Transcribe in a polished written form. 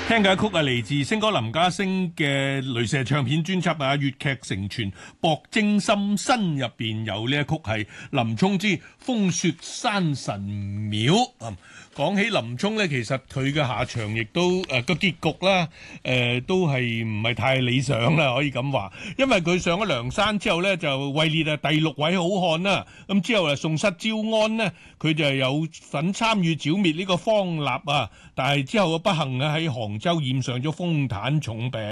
聽嘅曲係嚟自星哥林家聲嘅雷射唱片專輯啊，粵劇成傳博精深新入邊有呢一曲係林沖之風雪山神廟。講起林沖呢，其實佢嘅下場亦都個結局啦，都係唔係太理想啦，可以咁話。因為佢上咗梁山之後呢，就位列第6位好漢啦。咁之後啊，宋室招安呢，佢就有份參與剿滅呢個方臘啊，但係之後嘅不幸啊，喺杭州染上咗風癱重病。